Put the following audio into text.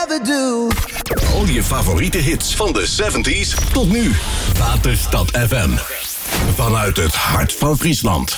Al je favoriete hits van de 70s tot nu. Waterstad FM. Vanuit het hart van Friesland.